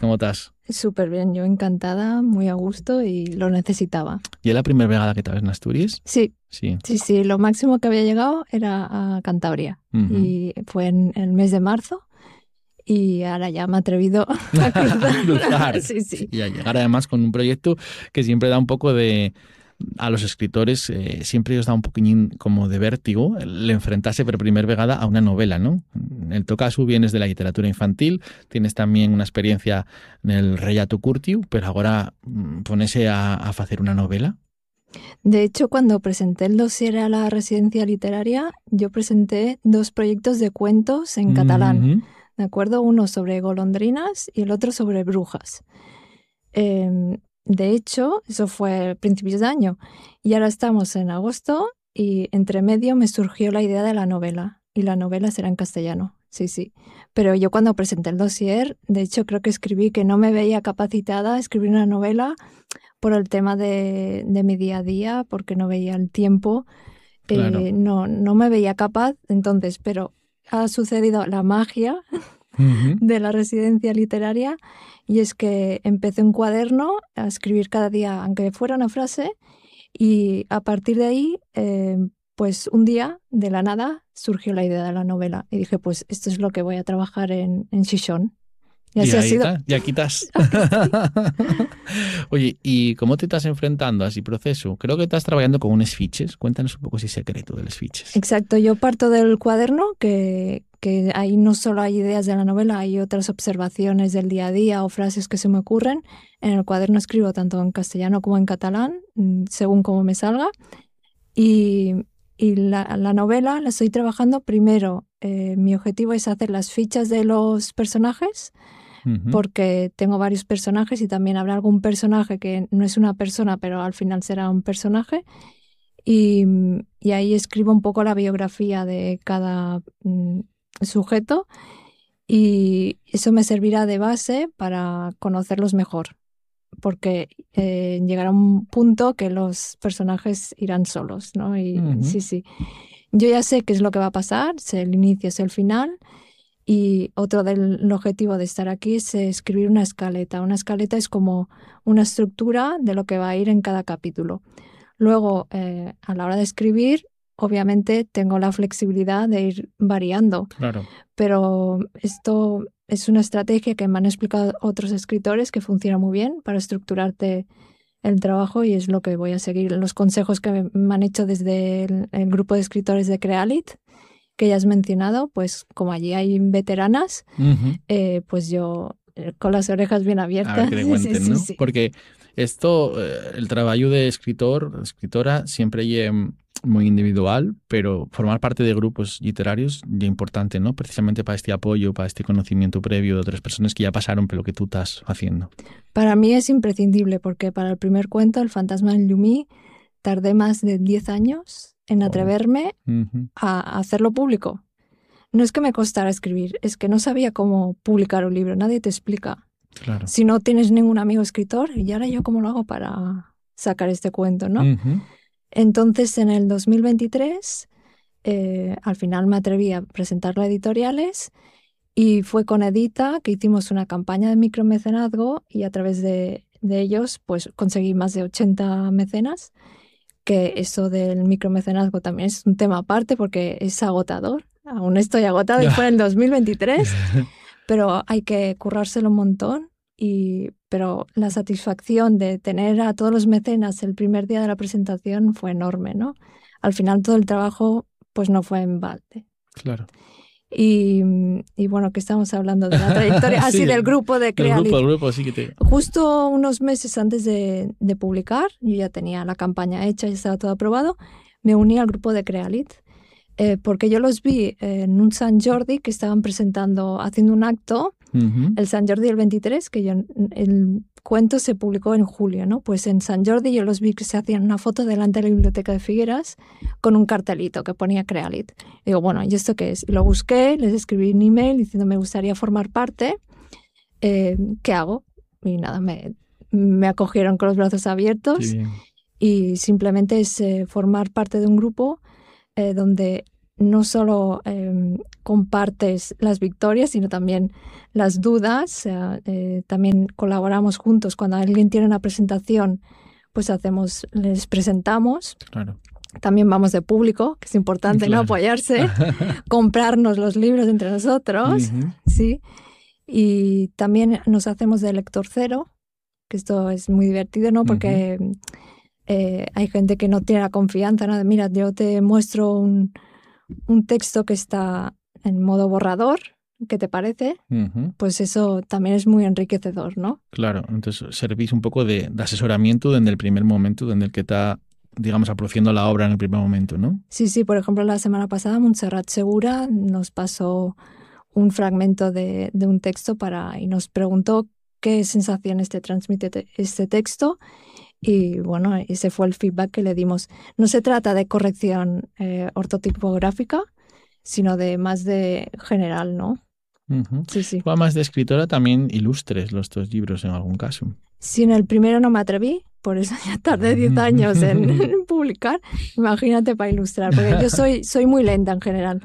Com estàs? Súper bien, yo encantada, muy a gusto y lo necesitaba. ¿Y es la primera vegada que estabas en Asturias? Sí, Sí. sí, lo máximo que había llegado era a Cantabria y fue en el mes de marzo y ahora ya me he atrevido a cruzar. Sí. Y a llegar además con un proyecto que siempre da un poco de... A los escritores siempre os da un poquillín como de vértigo el enfrentarse por primera vegada a una novela, ¿no? En el teu caso vienes de la literatura infantil, tienes también una experiencia en el Rellato Curtiu, pero ahora ponese a hacer una novela. De hecho, cuando presenté el dossier a la residencia literaria, yo presenté 2 proyectos de cuentos en catalán, ¿de acuerdo? Uno sobre golondrinas y el otro sobre brujas. De hecho, eso fue a principios de año y ahora estamos en agosto y entre medio me surgió la idea de la novela y la novela será en castellano, sí. Pero yo cuando presenté el dossier, de hecho creo que escribí que no me veía capacitada a escribir una novela por el tema de mi día a día, porque no veía el tiempo, Claro. no me veía capaz, entonces, pero ha sucedido la magia de la residencia literaria y es que empecé un cuaderno a escribir cada día, aunque fuera una frase, y a partir de ahí, pues un día, de la nada, surgió la idea de la novela y dije, pues esto es lo que voy a trabajar en Xixón. Y así ha sido. Y aquí estás. Oye, ¿y cómo te estás enfrentando a ese proceso? Creo que estás trabajando con unos fiches. Cuéntanos un poco ese secreto de los fiches. Exacto, yo parto del cuaderno, que ahí no solo hay ideas de la novela, hay otras observaciones del día a día o frases que se me ocurren. En el cuaderno escribo tanto en castellano como en catalán, según cómo me salga. Y la novela la estoy trabajando primero. Mi objetivo es hacer las fichas de los personajes, porque tengo varios personajes y también habrá algún personaje que no es una persona, pero al final será un personaje. Y ahí escribo un poco la biografía de cada sujeto y eso me servirá de base para conocerlos mejor, porque llegará un punto que los personajes irán solos, ¿no? Y sí. Yo ya sé qué es lo que va a pasar, sé el inicio, sé el final. Y otro del objetivo de estar aquí es escribir una escaleta. Una escaleta es como una estructura de lo que va a ir en cada capítulo. Luego, a la hora de escribir, obviamente tengo la flexibilidad de ir variando. Claro. Pero esto es una estrategia que me han explicado otros escritores que funciona muy bien para estructurarte el trabajo y es lo que voy a seguir. Los consejos que me han hecho desde el grupo de escritores de Crealit, que ya has mencionado, pues como allí hay veteranas, pues yo con las orejas bien abiertas. A ver que te cuenten, ¿no? Sí. Porque esto, el trabajo de escritor, escritora, siempre es muy individual, pero formar parte de grupos literarios es importante, ¿no? Precisamente para este apoyo, para este conocimiento previo de otras personas que ya pasaron por lo que tú estás haciendo. Para mí es imprescindible porque para el primer cuento, El fantasma del Llumí, tardé más de 10 años en atreverme a hacerlo público. No es que me costara escribir, es que no sabía cómo publicar un libro, nadie te explica. Claro. Si no tienes ningún amigo escritor, y ahora yo cómo lo hago para sacar este cuento, ¿no? Entonces en el 2023 al final me atreví a presentarlo a editoriales y fue con Edita que hicimos una campaña de micromecenazgo y a través de ellos pues conseguí más de 80 mecenas, que eso del micromecenazgo también es un tema aparte porque es agotador. Aún estoy agotada y fue en el 2023, pero hay que currárselo un montón. Pero la satisfacción de tener a todos los mecenas el primer día de la presentación fue enorme, ¿no? Al final todo el trabajo pues no fue en balde. Claro. Y bueno, que estamos hablando de la trayectoria sí, así del grupo de Crealit. El grupo sí que te... Justo unos meses antes de publicar, yo ya tenía la campaña hecha y estaba todo aprobado, me uní al grupo de Crealit, porque yo los vi en un Sant Jordi que estaban presentando, haciendo un acto, el Sant Jordi del 23, que el cuento se publicó en julio, ¿no? Pues en Sant Jordi yo los vi que se hacían una foto delante de la biblioteca de Figueras con un cartelito que ponía Crealit. Digo, bueno, ¿y esto qué es? Y lo busqué, les escribí un email diciendo me gustaría formar parte, ¿qué hago? Y nada, me acogieron con los brazos abiertos y simplemente es formar parte de un grupo donde no solo compartes las victorias, sino también las dudas. También colaboramos juntos. Cuando alguien tiene una presentación, pues les presentamos. Claro. También vamos de público, que es importante, claro, ¿no? Apoyarse, comprarnos los libros entre nosotros, ¿sí? Y también nos hacemos de lector cero, que esto es muy divertido, ¿no? Porque hay gente que no tiene la confianza, ¿no? De, mira, yo te muestro un texto que está en modo borrador, ¿qué te parece? Pues eso también es muy enriquecedor, ¿no? Claro, entonces servís un poco de asesoramiento desde el primer momento, desde el que está, digamos, produciendo la obra en el primer momento, ¿no? Sí, por ejemplo, la semana pasada Montserrat Segura nos pasó un fragmento de un texto y nos preguntó qué sensaciones te transmite este texto. Y bueno, ese fue el feedback que le dimos. No se trata de corrección ortotipográfica, sino más de general, ¿no? Sí. Tú, además de escritora, también ilustres los 2 libros en algún caso. Sí, en el primero no me atreví, por eso ya tardé 10 años en publicar. Imagínate para ilustrar, porque yo soy muy lenta en general.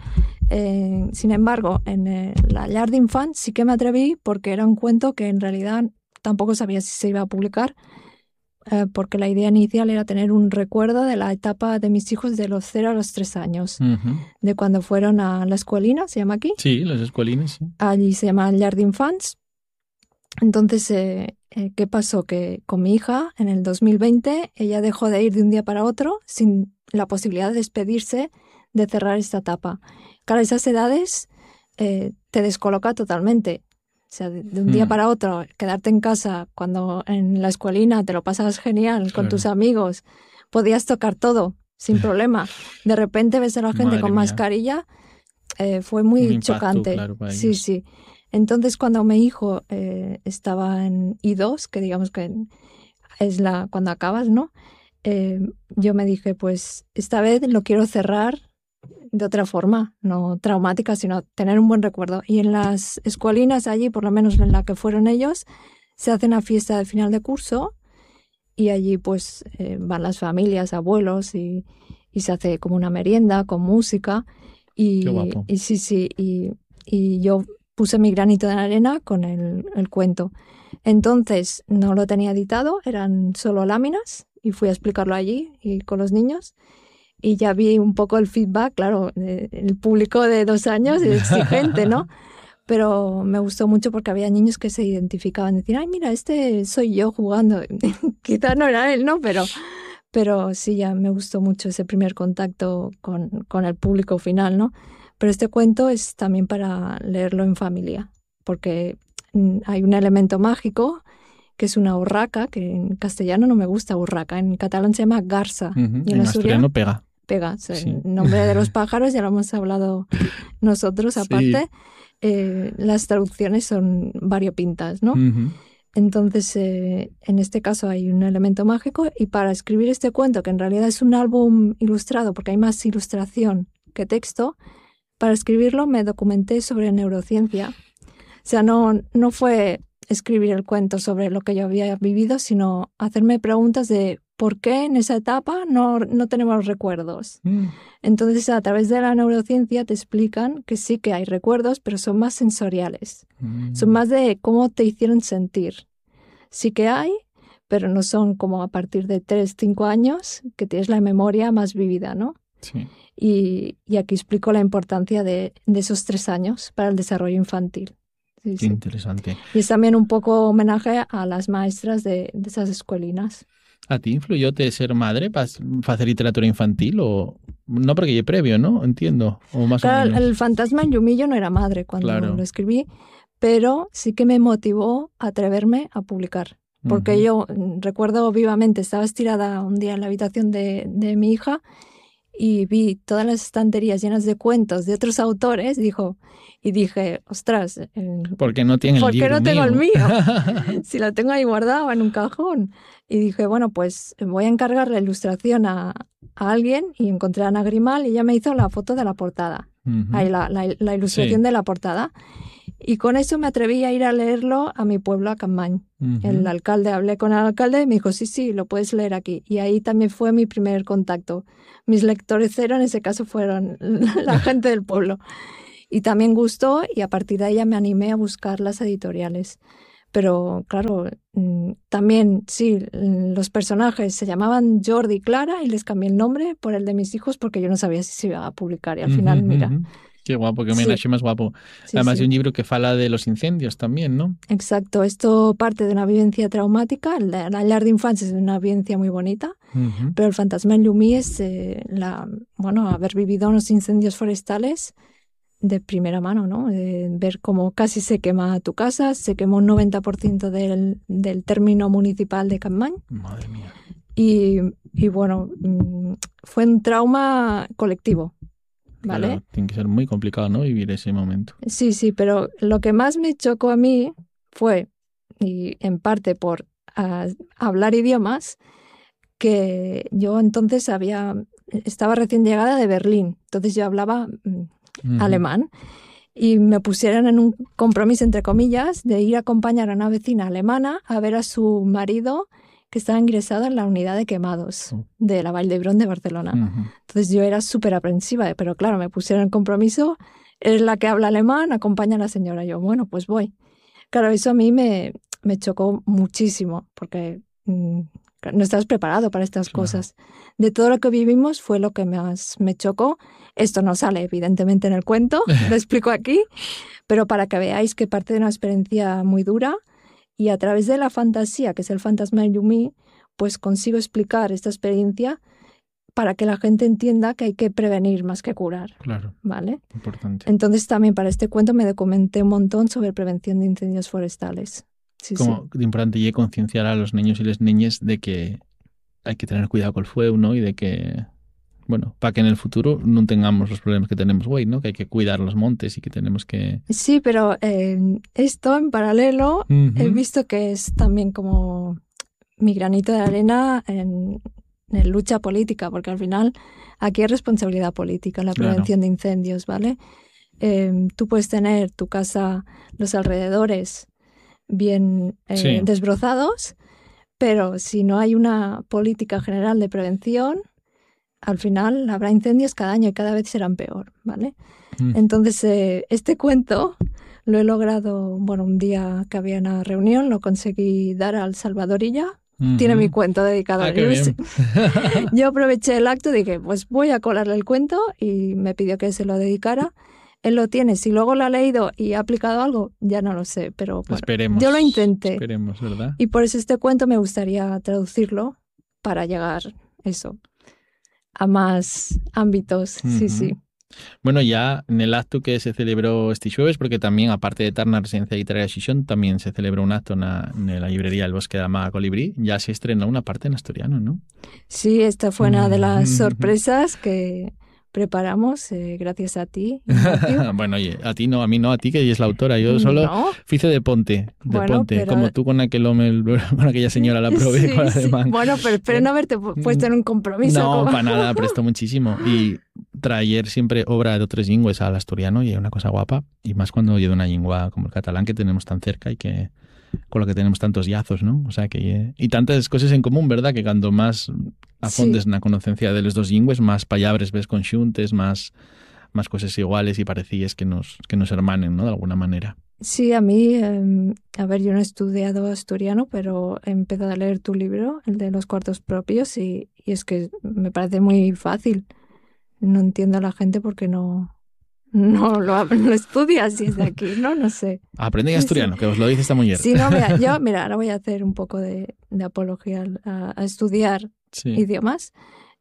Sin embargo, en La llar d'infants sí que me atreví porque era un cuento que en realidad tampoco sabía si se iba a publicar, porque la idea inicial era tener un recuerdo de la etapa de mis hijos de los 0 a los 3 años, de cuando fueron a la escuelina, ¿se llama aquí? Sí, las escuelinas, sí. Allí se llama Llar d'infants. Entonces, ¿qué pasó? Que con mi hija, en el 2020, ella dejó de ir de un día para otro sin la posibilidad de despedirse, de cerrar esta etapa. Claro, esas edades te descoloca totalmente. O sea, de un día para otro, quedarte en casa cuando en la escuelina te lo pasabas genial con tus amigos, podías tocar todo sin problema. De repente ves a la gente con mascarilla, fue muy chocante. Claro, sí. Entonces, cuando mi hijo estaba en I2, que digamos que es cuando acabas, ¿no? Yo me dije, pues esta vez lo quiero cerrar de otra forma, no traumática, sino tener un buen recuerdo. Y en las escuelinas allí, por lo menos en la que fueron ellos, se hace una fiesta de final de curso y allí pues van las familias, abuelos y se hace como una merienda con música. Qué guapo. Y yo puse mi granito de arena con el cuento. Entonces no lo tenía editado, eran solo láminas y fui a explicarlo allí y con los niños. Y ya vi un poco el feedback, claro, el público de 2 años es exigente, ¿no? Pero me gustó mucho porque había niños que se identificaban, decían, ay, mira, este soy yo jugando. Quizás no era él, ¿no? Pero sí, ya me gustó mucho ese primer contacto con el público final, ¿no? Pero este cuento es también para leerlo en familia, porque hay un elemento mágico que es una urraca, que en castellano no me gusta urraca, en catalán se llama garza. Y en asturiano pega. Pega, sí. El nombre de los pájaros ya lo hemos hablado nosotros aparte. Las traducciones son variopintas, ¿no? Entonces, en este caso hay un elemento mágico y para escribir este cuento, que en realidad es un álbum ilustrado porque hay más ilustración que texto, para escribirlo me documenté sobre neurociencia. O sea, no fue escribir el cuento sobre lo que yo había vivido, sino hacerme preguntas de ¿por qué en esa etapa no tenemos recuerdos? Entonces, a través de la neurociencia te explican que sí que hay recuerdos, pero son más sensoriales. Son más de cómo te hicieron sentir. Sí que hay, pero no son como a partir de 3, 5 años que tienes la memoria más vivida, ¿no? Sí. Y aquí explico la importancia de esos 3 años para el desarrollo infantil. Sí. Interesante. Y es también un poco homenaje a las maestras de esas escuelinas. ¿A ti influyó ser madre para hacer literatura infantil? O no, porque yo previo, ¿no? Entiendo. O más claro, o menos. El fantasma en Yumillo no era madre cuando lo escribí, pero sí que me motivó a atreverme a publicar. Porque yo recuerdo vivamente, estaba estirada un día en la habitación de mi hija y vi todas las estanterías llenas de cuentos de otros autores, y dije, ostras, ¿por qué no tiene el libro ¿por qué no tengo mío? el mío? Si lo tengo ahí guardado en un cajón. Y dije, bueno, pues voy a encargar la ilustración a alguien, y encontré a Ana Grimal y ella me hizo la foto de la portada, ahí la ilustración de la portada. Y con eso me atreví a ir a leerlo a mi pueblo, a Capmany. El alcalde, hablé con el alcalde y me dijo, sí, lo puedes leer aquí. Y ahí también fue mi primer contacto. Mis lectores cero en ese caso fueron la gente del pueblo. Y también gustó y a partir de ahí ya me animé a buscar las editoriales. Pero claro, también sí, los personajes se llamaban Jordi y Clara y les cambié el nombre por el de mis hijos porque yo no sabía si se iba a publicar. Y al final, mira... Qué guapo, que homenaje más guapo. Sí, Además de un libro que fala de los incendios también, ¿no? Exacto, esto parte de una vivencia traumática. La llar d'infants es una vivencia muy bonita, pero el fantasma en Llumí es haber vivido unos incendios forestales de primera mano, ¿no? Ver cómo casi se quema tu casa, se quemó un 90% del término municipal de Capmany. Madre mía. Y bueno, fue un trauma colectivo. ¿Vale? Claro, tiene que ser muy complicado, ¿no? Vivir ese momento. Sí, pero lo que más me chocó a mí fue, y en parte por hablar idiomas, que yo entonces estaba recién llegada de Berlín, entonces yo hablaba alemán y me pusieron en un compromiso, entre comillas, de ir a acompañar a una vecina alemana a ver a su marido que estaba ingresado en la unidad de quemados de la Vall d'Hebron de Barcelona. Entonces yo era súper aprensiva, pero claro, me pusieron el compromiso, es la que habla alemán, acompaña a la señora. Yo, bueno, pues voy. Claro, eso a mí me chocó muchísimo, porque no estás preparado para estas cosas. De todo lo que vivimos fue lo que más me chocó. Esto no sale evidentemente en el cuento, lo explico aquí, pero para que veáis que parte de una experiencia muy dura. Y a través de la fantasía, que es el fantasma de Llumí, pues consigo explicar esta experiencia para que la gente entienda que hay que prevenir más que curar. Claro. ¿Vale? Importante. Entonces también para este cuento me documenté un montón sobre prevención de incendios forestales. Como importante y concienciar a los niños y las niñas de que hay que tener cuidado con el fuego, ¿no? Y de que, bueno, para que en el futuro no tengamos los problemas que tenemos hoy, ¿no? Que hay que cuidar los montes y que tenemos que... Sí, pero esto en paralelo he visto que es también como mi granito de arena en lucha política, porque al final aquí hay responsabilidad política en la prevención de incendios, ¿vale? Tú puedes tener tu casa, los alrededores bien desbrozados, pero si no hay una política general de prevención, al final habrá incendios cada año y cada vez serán peor, ¿vale? Entonces, este cuento lo he logrado, bueno, un día que había una reunión, lo conseguí dar al Salvadorilla. Tiene mi cuento dedicado a ellos. Yo aproveché el acto y dije, pues voy a colarle el cuento y me pidió que se lo dedicara. Él lo tiene. Si luego lo ha leído y ha aplicado algo, ya no lo sé, pero bueno, esperemos, yo lo intenté. Esperemos, ¿verdad? Y por eso este cuento me gustaría traducirlo para llegar a más ámbitos. Sí. Bueno, ya en el acto que se celebró este jueves, porque también, aparte de Tarna Residencia Literaria Xixón, también se celebró un acto en la librería El Bosque de la Maga Colibrí, ya se estrenó una parte en asturiano, ¿no? Sí, esta fue una de las sorpresas que preparamos gracias a ti, Ignacio. Bueno, oye, a ti no, a mí no, a ti que ella es la autora, yo solo hice de ponte, pero... como tú con aquella señora la probé con alemán. Bueno, pero espero no haberte puesto en un compromiso. No, para nada, prestó muchísimo. Y traer siempre obra de otras lenguas al asturiano y es una cosa guapa, y más cuando oye de una lengua como el catalán que tenemos tan cerca y que con lo que tenemos tantos llazos, ¿no? O sea que y tantas cosas en común, ¿verdad? Que cuando más afondes na conocencia de los dos lingües, más palabras ves conxuntes, más cosas iguales y parecidas que nos hermanen, ¿no? De alguna manera. Sí, a mí, a ver, yo no he estudiado asturiano, pero he empezado a leer tu libro, el de los cuartos propios, y es que me parece muy fácil. No entiendo a la gente porque no lo estudia si es de aquí, no sé. Aprende asturiano, que os lo dice esta mujer. Sí, no, mira, ahora voy a hacer un poco de apología a estudiar idiomas.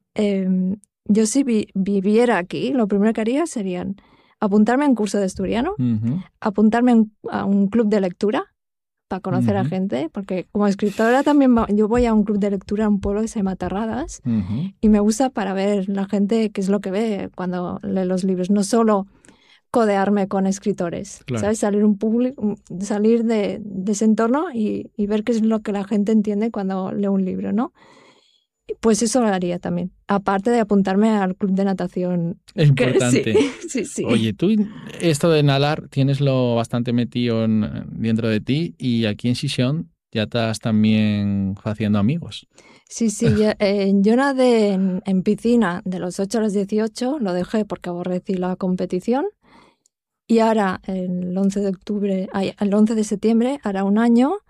Yo si viviera aquí, lo primero que haría serían apuntarme a un curso de asturiano, apuntarme a un club de lectura para conocer a gente, porque como escritora también yo voy a un club de lectura a un pueblo que se llama Terradas y me gusta para ver la gente qué es lo que ve cuando lee los libros, no solo codearme con escritores, ¿sabes? Salir de ese entorno y ver qué es lo que la gente entiende cuando lee un libro, ¿no? Pues eso lo haría también. Aparte de apuntarme al club de natación. Es importante. Sí. Oye, tú esto de nadar tienes lo bastante metido dentro de ti y aquí en Sisión ya estás también haciendo amigos. Sí, yo nadé en piscina de los 8 a los 18, lo dejé porque aborrecí la competición. Y ahora, el 11 de septiembre, hará un año